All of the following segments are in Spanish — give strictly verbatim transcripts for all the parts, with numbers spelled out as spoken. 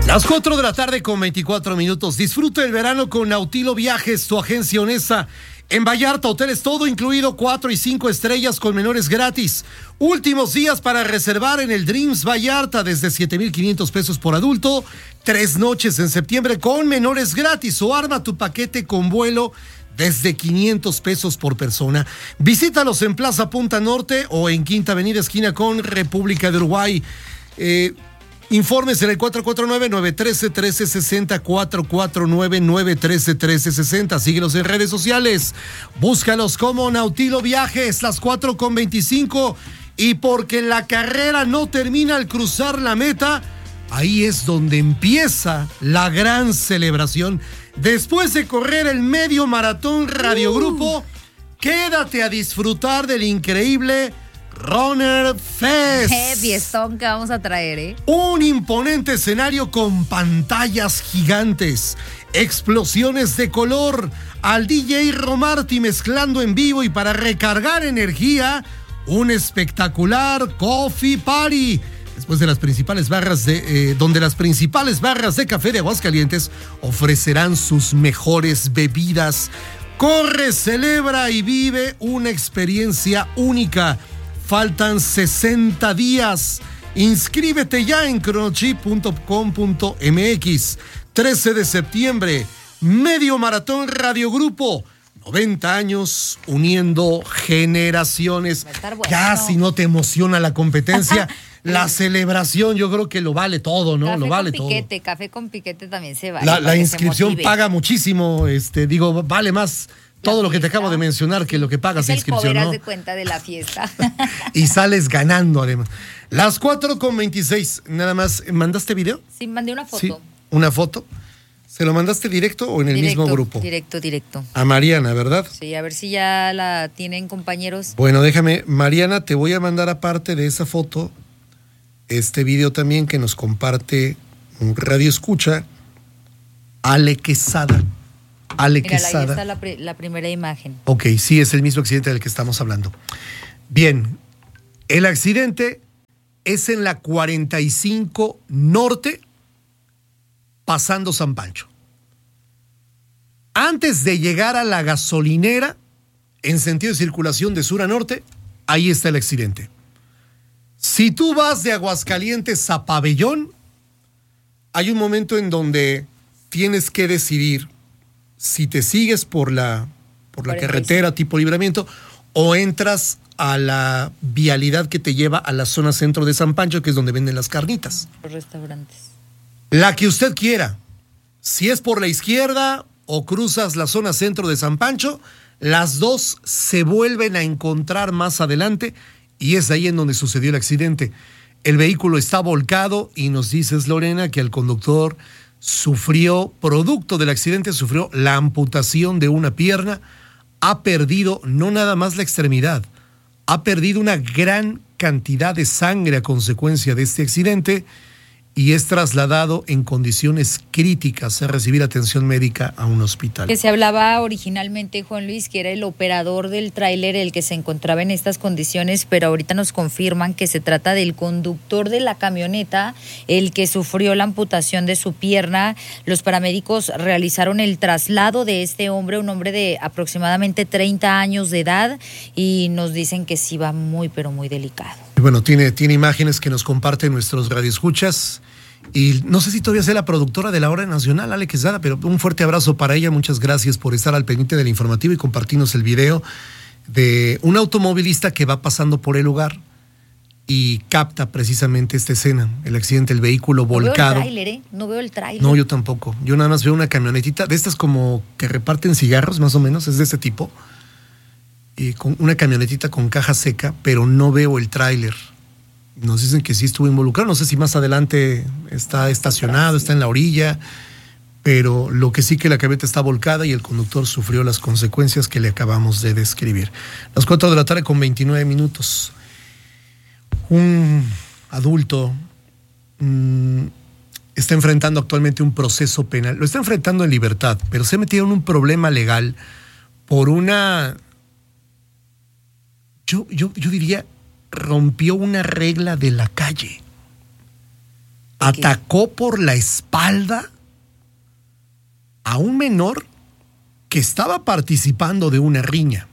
Las cuatro de la tarde con veinticuatro minutos. Disfruta el verano con Nautilo Viajes, tu agencia honesta. En Vallarta, hoteles todo incluido, cuatro y cinco estrellas con menores gratis. Últimos días para reservar en el Dreams Vallarta desde siete mil quinientos pesos por adulto. Tres noches en septiembre con menores gratis o arma tu paquete con vuelo desde quinientos pesos por persona. Visítalos en Plaza Punta Norte o en Quinta Avenida esquina con República de Uruguay. Eh... Informes en el cuatro cuatro nueve, nueve uno tres, uno tres seis cero, cuatro cuatro nueve, nueve uno tres, uno tres seis cero. Síguelos en redes sociales. Búscalos como Nautilo Viajes, las cuatro con veinticinco. Y porque la carrera no termina al cruzar la meta, ahí es donde empieza la gran celebración. Después de correr el medio maratón Radiogrupo, uh. quédate a disfrutar del increíble Runner Fest. ¡Qué fiestón que vamos a traer, eh! Un imponente escenario con pantallas gigantes, explosiones de color, al D J Romarty mezclando en vivo y para recargar energía, un espectacular Coffee Party. Después de las principales barras de, eh, donde las principales barras de café de Aguascalientes ofrecerán sus mejores bebidas. Corre, celebra y vive una experiencia única. Faltan sesenta días. Inscríbete ya en chronochip punto com punto m x. trece de septiembre, Medio Maratón Radiogrupo. noventa años uniendo generaciones. Bueno. Ya si no te emociona la competencia, la celebración yo creo que lo vale todo, ¿no? Café lo vale con todo. Piquete, café con piquete también se vale. La, la inscripción paga muchísimo, este, digo, vale más todo lo que te acabo de mencionar que lo que pagas de inscripción, ¿no? ¿no? de cuenta de la fiesta. Y sales ganando además. Las cuatro con veintiséis, nada más. ¿Mandaste video? Sí, mandé una foto. Sí, una foto. ¿Se lo mandaste directo o en el directo, mismo grupo? Directo, directo. A Mariana, ¿verdad? Sí, a ver si ya la tienen, compañeros. Bueno, déjame, Mariana, te voy a mandar aparte de esa foto este video también que nos comparte un radio escucha, Ale Quesada. Ale Mira, Quesada. ahí está la, pri- la primera imagen. Ok, sí, es el mismo accidente del que estamos hablando. Bien, el accidente es en la cuarenta y cinco Norte, pasando San Pancho. Antes de llegar a la gasolinera, en sentido de circulación de sur a norte, ahí está el accidente. Si tú vas de Aguascalientes a Pabellón, hay un momento en donde tienes que decidir si te sigues por la, por la carretera tipo Libramiento o entras a la vialidad que te lleva a la zona centro de San Pancho, que es donde venden las carnitas. Los restaurantes. La que usted quiera. Si es por la izquierda o cruzas la zona centro de San Pancho, las dos se vuelven a encontrar más adelante y es ahí en donde sucedió el accidente. El vehículo está volcado y nos dices, Lorena, que el conductor sufrió, producto del accidente, sufrió la amputación de una pierna, ha perdido no nada más la extremidad, ha perdido una gran cantidad de sangre a consecuencia de este accidente y es trasladado en condiciones críticas a recibir atención médica a un hospital. Que se hablaba originalmente, Juan Luis, que era el operador del tráiler el que se encontraba en estas condiciones, pero ahorita nos confirman que se trata del conductor de la camioneta, el que sufrió la amputación de su pierna. Los paramédicos realizaron el traslado de este hombre, un hombre de aproximadamente treinta años de edad, y nos dicen que sí va muy, pero muy delicado. Bueno, tiene, tiene imágenes que nos comparten nuestros radioescuchas. Y no sé si todavía sea la productora de la Hora Nacional, Ale Quesada, pero un fuerte abrazo para ella. Muchas gracias por estar al pendiente del informativo y compartirnos el video de un automovilista que va pasando por el lugar y capta precisamente esta escena, el accidente, el vehículo volcado. No veo el tráiler, ¿eh? No veo el tráiler. No, yo tampoco. Yo nada más veo una camionetita de estas como que reparten cigarros, más o menos, es de este tipo. Y con una camionetita con caja seca, pero no veo el tráiler. Nos dicen que sí estuvo involucrado, no sé si más adelante está estacionado, está en la orilla, pero lo que sí que la camioneta está volcada y el conductor sufrió las consecuencias que le acabamos de describir. Las cuatro de la tarde con veintinueve minutos. Un adulto mmm, está enfrentando actualmente un proceso penal, lo está enfrentando en libertad, pero se ha metido en un problema legal por una, yo, yo, yo diría, rompió una regla de la calle. atacó por la espalda a un menor que estaba participando de una riña.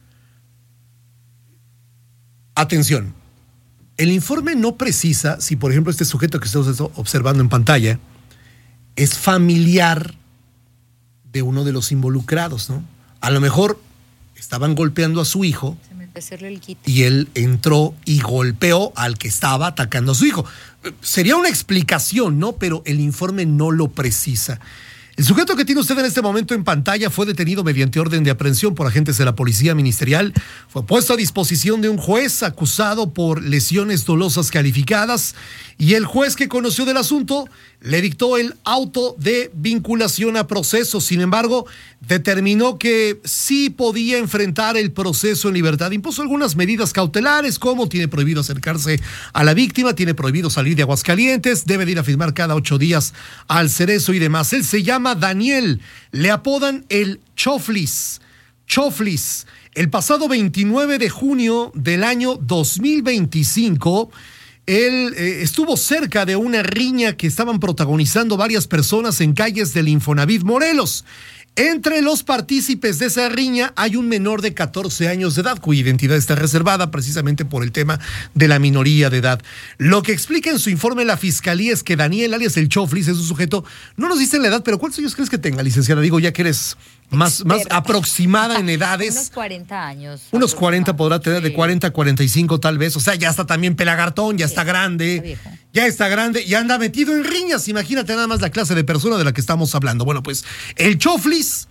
Atención, el informe no precisa si, por ejemplo, este sujeto que estamos observando en pantalla es familiar de uno de los involucrados, ¿no? A lo mejor estaban golpeando a su hijo y él entró y golpeó al que estaba atacando a su hijo. Sería una explicación, ¿no? Pero el informe no lo precisa. El sujeto que tiene usted en este momento en pantalla fue detenido mediante orden de aprehensión por agentes de la Policía Ministerial. Fue puesto a disposición de un juez acusado por lesiones dolosas calificadas y el juez que conoció del asunto le dictó el auto de vinculación a proceso. Sin embargo, determinó que sí podía enfrentar el proceso en libertad. Impuso algunas medidas cautelares, como tiene prohibido acercarse a la víctima, tiene prohibido salir de Aguascalientes, debe de ir a firmar cada ocho días al Cerezo y demás. Él se llama Daniel, le apodan el Choflis. Choflis, el pasado veintinueve de junio del año dos mil veinticinco, él eh, estuvo cerca de una riña que estaban protagonizando varias personas en calles del Infonavit Morelos. Entre los partícipes de esa riña hay un menor de catorce años de edad, cuya identidad está reservada precisamente por el tema de la minoría de edad. Lo que explica en su informe la fiscalía es que Daniel, alias el Choflis, es un sujeto, no nos dicen la edad, pero ¿cuántos años crees que tenga, licenciada? Digo, ya que eres más, más aproximada en edades. Unos cuarenta años. Unos cuarenta podrá tener, de cuarenta a cuarenta y cinco tal vez. O sea, ya está también pelagartón, ya sí, está grande. Está ya está grande y anda metido en riñas. Imagínate nada más la clase de persona de la que estamos hablando. Bueno, pues el Choflis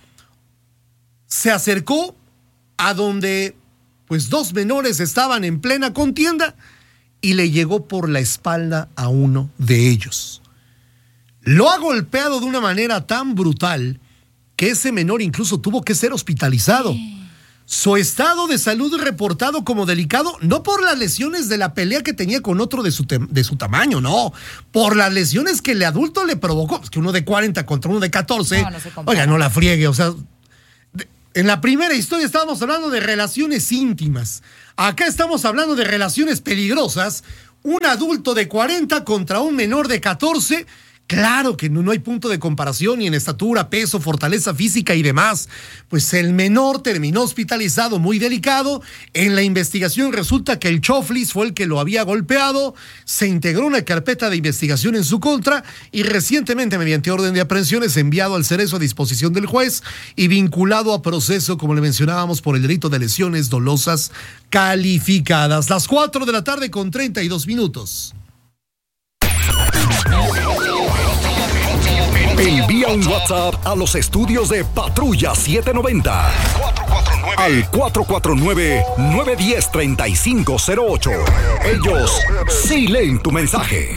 se acercó a donde pues dos menores estaban en plena contienda y le llegó por la espalda a uno de ellos. Lo ha golpeado de una manera tan brutal que ese menor incluso tuvo que ser hospitalizado. Su estado de salud reportado como delicado, no por las lesiones de la pelea que tenía con otro de su, de su tamaño, no, por las lesiones que el adulto le provocó. Es que uno de cuarenta contra uno de catorce, no, no se compara. Oiga, no la friegue, o sea, de, en la primera historia estábamos hablando de relaciones íntimas, acá estamos hablando de relaciones peligrosas, un adulto de cuarenta contra un menor de catorce. Claro que no, no hay punto de comparación ni en estatura, peso, fortaleza física y demás. Pues el menor terminó hospitalizado muy delicado. En la investigación resulta que el Choflis fue el que lo había golpeado. Se integró una carpeta de investigación en su contra y recientemente, mediante orden de aprehensión, es enviado al Cerezo a disposición del juez y vinculado a proceso, como le mencionábamos, por el delito de lesiones dolosas calificadas. Las cuatro de la tarde con treinta y dos minutos. Envía un WhatsApp a los estudios de Patrulla setecientos noventa al cuatro cuatro nueve, nueve uno cero, tres cinco cero ocho. Ellos sí leen tu mensaje.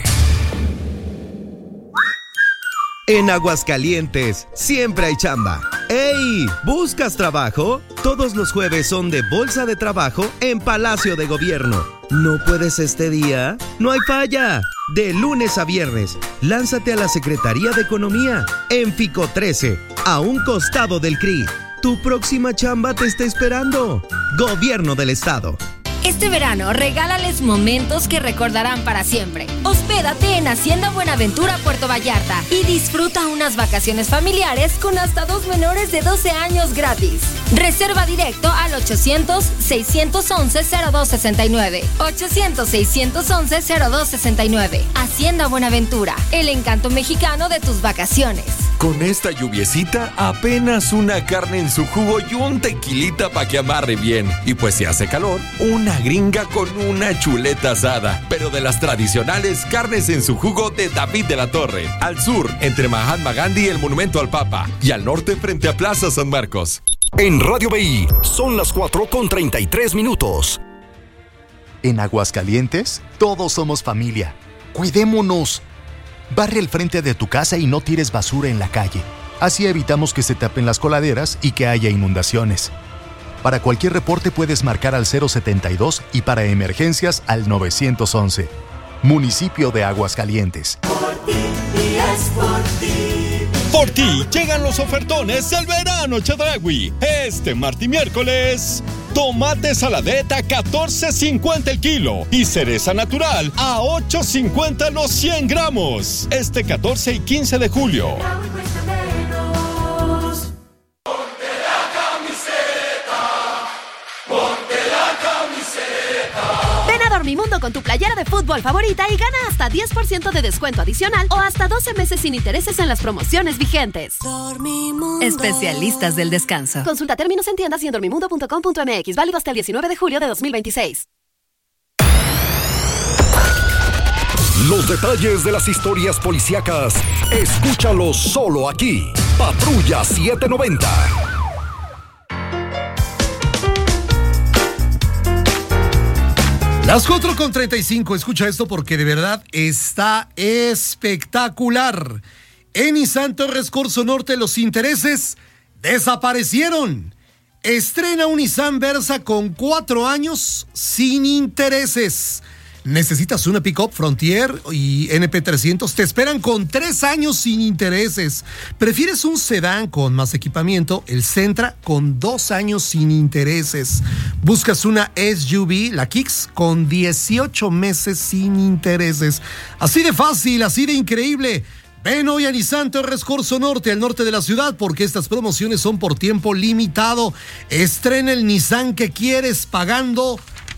En Aguascalientes siempre hay chamba. ¡Ey! ¿Buscas trabajo? Todos los jueves son de Bolsa de Trabajo en Palacio de Gobierno. ¿No puedes este día? ¡No hay falla! De lunes a viernes, lánzate a la Secretaría de Economía en Fico trece, a un costado del C R I. Tu próxima chamba te está esperando. Gobierno del Estado. Este verano, regálales momentos que recordarán para siempre. Hospédate en Hacienda Buenaventura, Puerto Vallarta y disfruta unas vacaciones familiares con hasta dos menores de doce años gratis. Reserva directo al ochocientos, seiscientos once, cero dos sesenta y nueve. ochocientos, seiscientos once, cero dos sesenta y nueve. Hacienda Buenaventura, el encanto mexicano de tus vacaciones. Con esta lluviecita, apenas una carne en su jugo y un tequilita para que amarre bien. Y pues si hace calor, una gringa con una chuleta asada. Pero de las tradicionales carnes en su jugo de David de la Torre. Al sur, entre Mahatma Gandhi y el Monumento al Papa. Y al norte, frente a Plaza San Marcos. En Radio B I, son las cuatro con treinta y tres minutos. En Aguascalientes, todos somos familia. Cuidémonos. Barre el frente de tu casa y no tires basura en la calle. Así evitamos que se tapen las coladeras y que haya inundaciones. Para cualquier reporte puedes marcar al cero setenta y dos y para emergencias al nueve once. Municipio de Aguascalientes. Por ti y es por ti. Por ti llegan los ofertones del verano Chedraui. Este martes y miércoles, Tomate saladeta a catorce cincuenta el kilo y cereza natural a ocho cincuenta los cien gramos. Este catorce y quince de julio. Dormimundo con tu playera de fútbol favorita y gana hasta diez por ciento de descuento adicional o hasta doce meses sin intereses en las promociones vigentes. Dormimundo. Especialistas del descanso. Consulta términos en tiendas y en dormimundo punto com punto m x. Válido hasta el diecinueve de julio de dos mil veintiséis. Los detalles de las historias policíacas, escúchalos solo aquí. Patrulla setecientos noventa. Las cuatro con treinta y cinco, escucha esto porque de verdad está espectacular. En Nissan Torres Corso Norte los intereses desaparecieron. Estrena un Nissan Versa con cuatro años sin intereses. ¿Necesitas una pick-up Frontier y N P trescientos? Te esperan con tres años sin intereses. ¿Prefieres un sedán con más equipamiento? El Sentra con dos años sin intereses. ¿Buscas una S U V? La Kicks con dieciocho meses sin intereses. Así de fácil, así de increíble. Ven hoy a Nissan Torres Corso Norte, al norte de la ciudad, porque estas promociones son por tiempo limitado. Estrena el Nissan que quieres pagando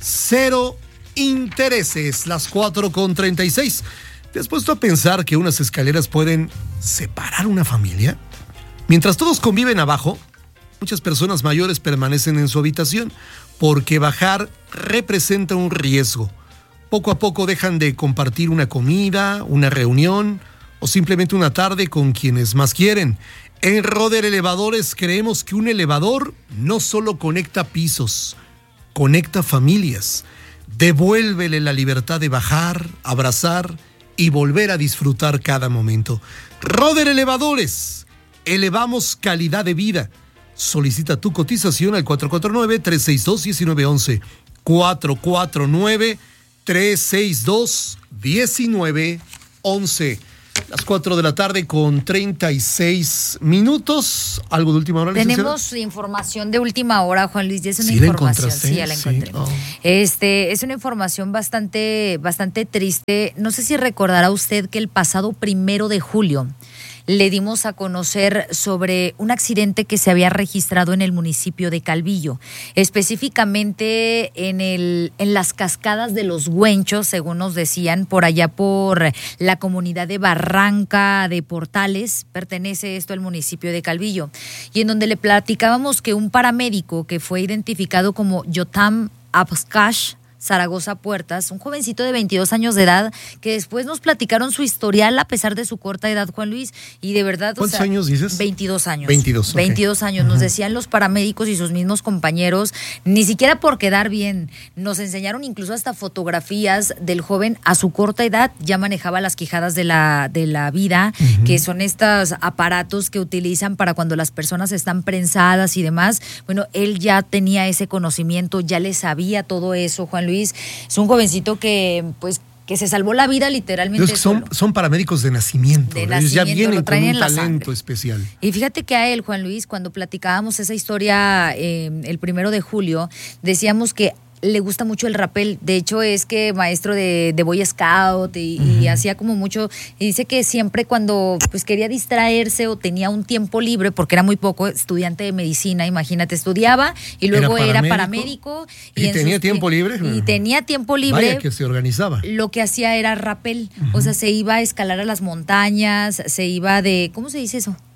cero intereses. Las cuatro con treinta y seis. ¿Te has puesto a pensar que unas escaleras pueden separar una familia? Mientras todos conviven abajo, muchas personas mayores permanecen en su habitación porque bajar representa un riesgo. Poco a poco dejan de compartir una comida, una reunión o simplemente una tarde con quienes más quieren. En Roder Elevadores creemos que un elevador no solo conecta pisos, conecta familias. Devuélvele la libertad de bajar, abrazar y volver a disfrutar cada momento. Roder Elevadores, elevamos calidad de vida. Solicita tu cotización al cuatro cuatro nueve, tres seis dos, uno nueve uno uno. cuatro cuatro nueve, tres seis dos, uno nueve uno uno. Las cuatro de la tarde con treinta y seis minutos. ¿Algo de última hora, licenciada? Tenemos información de última hora, Juan Luis, y es una ¿Sí información. La sí, ya la encontré. Sí. Oh. Este, es una información bastante, bastante triste. No sé si recordará usted que el pasado primero de julio le dimos a conocer sobre un accidente que se había registrado en el municipio de Calvillo, específicamente en el en las cascadas de los Güenchos, según nos decían, por allá por la comunidad de Barranca de Portales, pertenece esto al municipio de Calvillo, y en donde le platicábamos que un paramédico que fue identificado como Yotam Abskash Zaragoza Puertas, un jovencito de veintidós años de edad, que después nos platicaron su historial a pesar de su corta edad, Juan Luis, y de verdad... ¿Cuántos o sea, años dices? veintidós años. veintidós, okay. veintidós años, uh-huh. Nos decían los paramédicos y sus mismos compañeros, ni siquiera por quedar bien, nos enseñaron incluso hasta fotografías del joven a su corta edad, ya manejaba las quijadas de la, de la vida, uh-huh. que son estos aparatos que utilizan para cuando las personas están prensadas y demás. Bueno, él ya tenía ese conocimiento, ya le sabía todo eso, Juan Luis. Es un jovencito que, pues, que se salvó la vida literalmente. Entonces, son, son paramédicos de nacimiento. De Ellos nacimiento, ya vienen con un talento sangre. especial. Y fíjate que a él, Juan Luis, cuando platicábamos esa historia eh, el primero de julio, decíamos que le gusta mucho el rappel. De hecho, es que maestro de, de Boy Scout y, uh-huh. y hacía como mucho. Y dice que siempre cuando pues quería distraerse o tenía un tiempo libre, porque era muy poco, estudiante de medicina, imagínate, estudiaba y luego era paramédico. Era paramédico ¿Y, y tenía sus, tiempo libre? Y tenía tiempo libre. Vaya que se organizaba. Lo que hacía era rappel. Uh-huh. O sea, se iba a escalar a las montañas, se iba de... ¿Cómo se dice eso?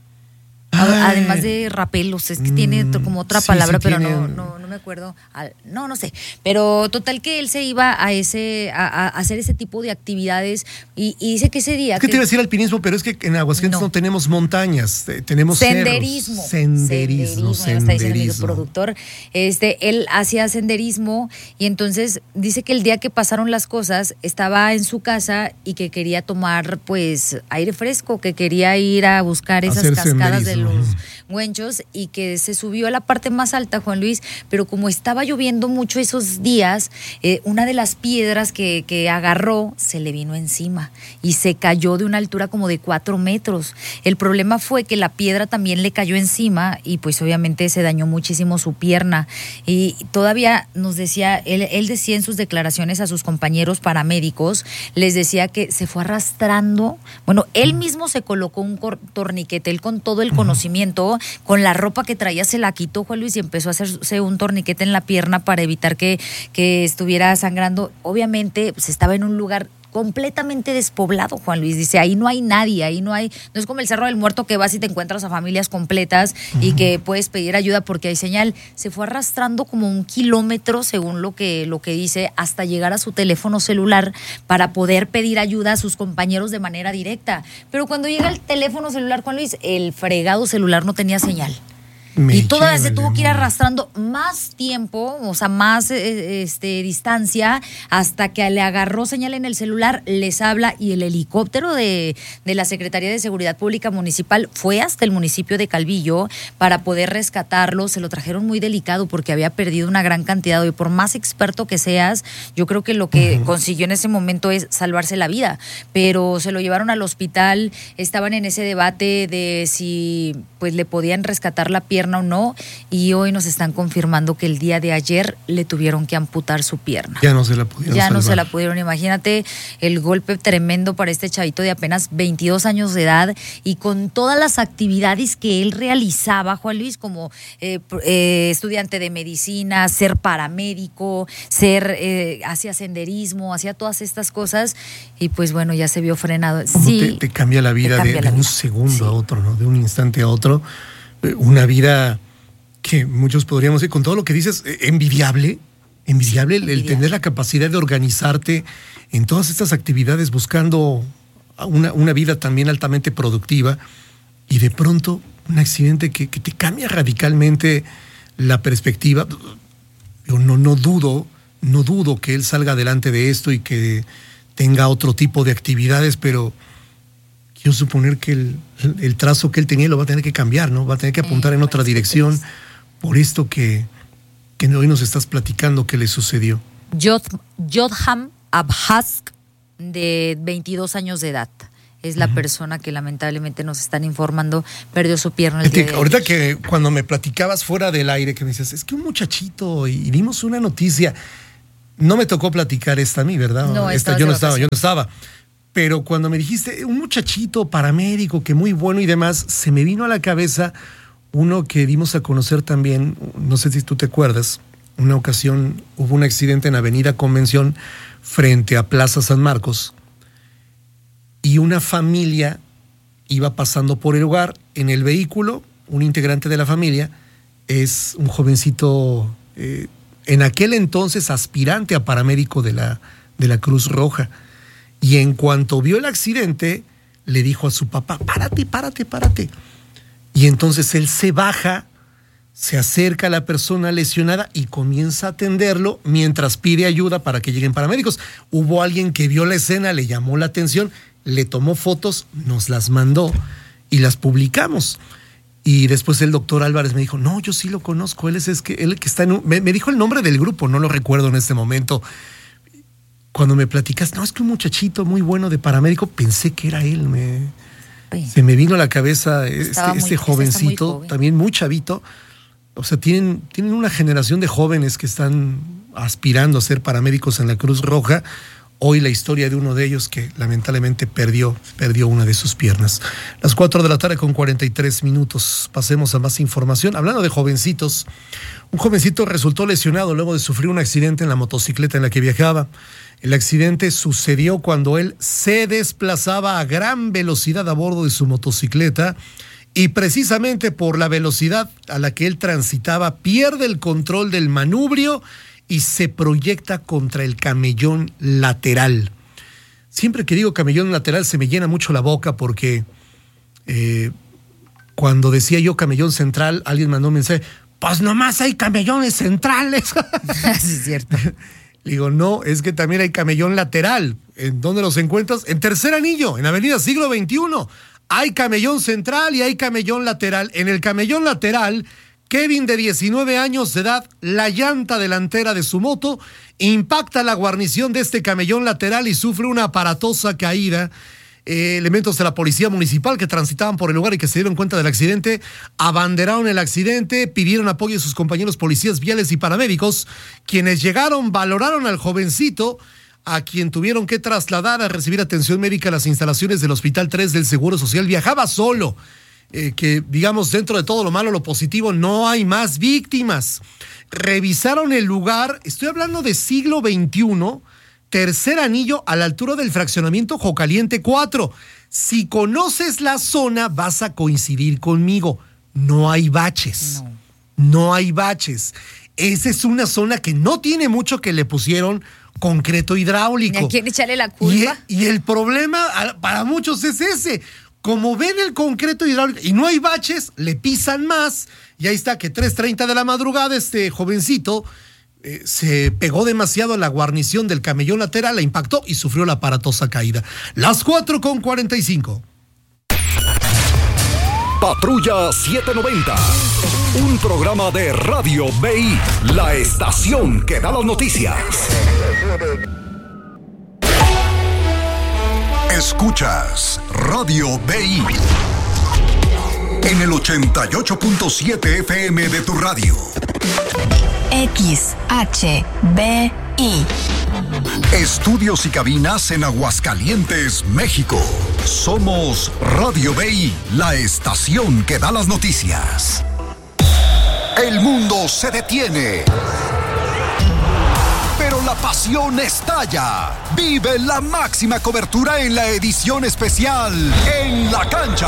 Además de rapelos, es que mm, tiene como otra sí, palabra, sí, pero tiene... no, no, no me acuerdo. No, no sé. Pero total que él se iba a ese, a, a hacer ese tipo de actividades y, y dice que ese día. Es que, que te iba a decir alpinismo, pero es que en Aguascalientes no, no tenemos montañas, tenemos senderismo. Cerros. Senderismo. Senderismo. Senderismo. Está diciendo el productor. Este, él hacía senderismo y entonces dice que el día que pasaron las cosas estaba en su casa y que quería tomar pues aire fresco, que quería ir a buscar esas hacer cascadas senderismo. de los Güenchos y que se subió a la parte más alta, Juan Luis, pero pero como estaba lloviendo mucho esos días, eh, una de las piedras que, que agarró se le vino encima y se cayó de una altura como de cuatro metros. El problema fue que la piedra también le cayó encima y pues obviamente se dañó muchísimo su pierna. Y todavía nos decía, él, él decía en sus declaraciones a sus compañeros paramédicos, les decía que se fue arrastrando. Bueno, él mismo se colocó un torniquete, él con todo el conocimiento, con la ropa que traía se la quitó, Juan Luis, y empezó a hacerse un torniquete en la pierna para evitar que, que estuviera sangrando. Obviamente, pues estaba en un lugar completamente despoblado, Juan Luis. Dice, ahí no hay nadie, ahí no hay, no es como el Cerro del Muerto que vas y te encuentras a familias completas uh-huh. y que puedes pedir ayuda porque hay señal. Se fue arrastrando como un kilómetro, según lo que, lo que dice, hasta llegar a su teléfono celular para poder pedir ayuda a sus compañeros de manera directa. Pero cuando llega el teléfono celular, Juan Luis, el fregado celular no tenía señal. Me y todavía se tuvo que ir arrastrando más tiempo, o sea, más eh, este, distancia, hasta que le agarró señal en el celular, les habla y el helicóptero de, de la Secretaría de Seguridad Pública Municipal fue hasta el municipio de Calvillo para poder rescatarlo. Se lo trajeron muy delicado porque había perdido una gran cantidad y por más experto que seas, yo creo que lo que uh-huh. consiguió en ese momento es salvarse la vida, pero se lo llevaron al hospital, estaban en ese debate de si pues le podían rescatar la pierna o no, y hoy nos están confirmando que el día de ayer le tuvieron que amputar su pierna. Ya no se la pudieron Ya salvar. no se la pudieron. Imagínate el golpe tremendo para este chavito de apenas veintidós años de edad y con todas las actividades que él realizaba, Juan Luis, como eh, eh, estudiante de medicina, ser paramédico, ser eh, hacía senderismo, hacía todas estas cosas y pues bueno, ya se vio frenado. Sí, te, te cambia la vida cambia de, la de un vida. segundo Sí. a otro, ¿no? De un instante a otro. Una vida que muchos podríamos decir, con todo lo que dices, envidiable, envidiable sí, el, el tener la capacidad de organizarte en todas estas actividades buscando una, una vida también altamente productiva y de pronto un accidente que, que te cambia radicalmente la perspectiva. Yo no, no dudo, no dudo que él salga adelante de esto y que tenga otro tipo de actividades, pero quiero suponer que el, el trazo que él tenía lo va a tener que cambiar, ¿no? Va a tener que apuntar en otra dirección por esto que, que hoy nos estás platicando que le sucedió. Jodham Abhask, de veintidós años de edad. Es la uh-huh. persona que lamentablemente nos están informando perdió su pierna el día de Ahorita ayer. que cuando me platicabas fuera del aire, que me decías, es que un muchachito, y, y vimos una noticia, no me tocó platicar esta a mí, ¿verdad? No, esta, yo no estaba, yo no estaba. Pero cuando me dijiste, un muchachito paramédico que muy bueno y demás, se me vino a la cabeza uno que dimos a conocer también, no sé si tú te acuerdas, una ocasión hubo un accidente en Avenida Convención frente a Plaza San Marcos y una familia iba pasando por el lugar. En el vehículo, un integrante de la familia es un jovencito, eh, en aquel entonces aspirante a paramédico de la, de la Cruz Roja. Y en cuanto vio el accidente, le dijo a su papá, párate, párate, párate. Y entonces él se baja, se acerca a la persona lesionada y comienza a atenderlo mientras pide ayuda para que lleguen paramédicos. Hubo alguien que vio la escena, le llamó la atención, le tomó fotos, nos las mandó y las publicamos. Y después el doctor Álvarez me dijo, no, yo sí lo conozco, él es, es que él que está en un... Me, me dijo el nombre del grupo, no lo recuerdo en este momento. Cuando me platicas, no, es que un muchachito muy bueno de paramédico, pensé que era él. Me, se me vino a la cabeza este, muy, este jovencito, muy también muy chavito. O sea, tienen, tienen una generación de jóvenes que están aspirando a ser paramédicos en la Cruz Roja. Hoy la historia de uno de ellos que lamentablemente perdió, perdió una de sus piernas. Las cuatro de la tarde con cuarenta y tres minutos. Pasemos a más información. Hablando de jovencitos, un jovencito resultó lesionado luego de sufrir un accidente en la motocicleta en la que viajaba. El accidente sucedió cuando él se desplazaba a gran velocidad a bordo de su motocicleta y precisamente por la velocidad a la que él transitaba pierde el control del manubrio y se proyecta contra el camellón lateral. Siempre que digo camellón lateral se me llena mucho la boca porque eh, cuando decía yo camellón central, alguien mandó un mensaje, pues nomás hay camellones centrales. Sí, es cierto. Le digo, no, es que también hay camellón lateral. ¿En dónde los encuentras? En Tercer Anillo, en Avenida Siglo veintiuno. Hay camellón central y hay camellón lateral. En el camellón lateral Kevin, de diecinueve años de edad, la llanta delantera de su moto impacta la guarnición de este camellón lateral y sufre una aparatosa caída. Eh, elementos de la policía municipal que transitaban por el lugar y que se dieron cuenta del accidente abanderaron el accidente, pidieron apoyo de sus compañeros policías viales y paramédicos, quienes llegaron, valoraron al jovencito, a quien tuvieron que trasladar a recibir atención médica a las instalaciones del Hospital tres del Seguro Social. Viajaba solo, eh, que digamos, dentro de todo lo malo, lo positivo, no hay más víctimas. Revisaron el lugar, estoy hablando de siglo veintiuno, tercer anillo a la altura del fraccionamiento Jocaliente cuatro. Si conoces la zona, vas a coincidir conmigo. No hay baches. No, no hay baches. Esa es una zona que no tiene mucho, que le pusieron concreto hidráulico. ¿Y a quién echarle la culpa? Y, y el problema para muchos es ese. Como ven el concreto hidráulico y no hay baches, le pisan más. Y ahí está que tres treinta de la madrugada este jovencito Eh, se pegó demasiado a la guarnición del camellón lateral, la impactó y sufrió la aparatosa caída. Las cuatro con cuarenta y cinco. Patrulla setecientos noventa, un programa de Radio B I, la estación que da las noticias. Escuchas Radio B I en el ochenta y ocho punto siete F M de tu radio. X H B I. Estudios y cabinas en Aguascalientes, México. Somos Radio B I, la estación que da las noticias. El mundo se detiene, pero la pasión estalla. Vive la máxima cobertura en la edición especial En la Cancha.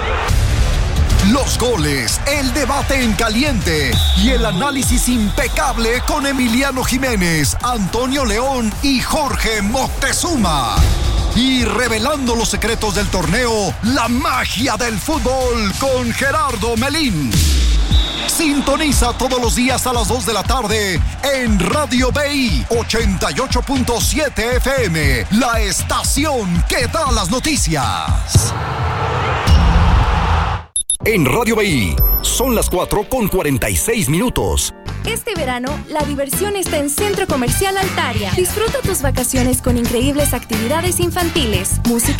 Los goles, el debate en caliente y el análisis impecable con Emiliano Jiménez, Antonio León y Jorge Moctezuma. Y revelando los secretos del torneo, la magia del fútbol con Gerardo Melín. Sintoniza todos los días a las dos de la tarde en Radio B I ochenta y ocho punto siete F M, la estación que da las noticias. En Radio B I son las cuatro con cuarenta y seis minutos. Este verano, la diversión está en Centro Comercial Altaria. Disfruta tus vacaciones con increíbles actividades infantiles, música